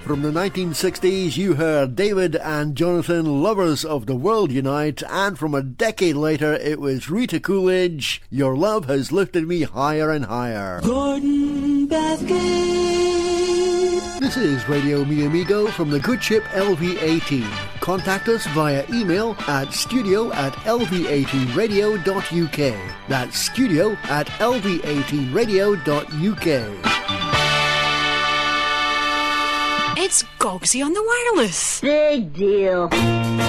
From the 1960s, you heard David and Jonathan, Lovers of the World Unite, and from a decade later, it was Rita Coolidge, Your Love Has Lifted Me Higher and Higher. Gordon Bathgate. This is Radio Mi Amigo from the good ship LV-18. Contact us via email at studio@lv18radio.uk. That's studio@lv18radio.uk. It's Gogsy on the wireless. Big deal.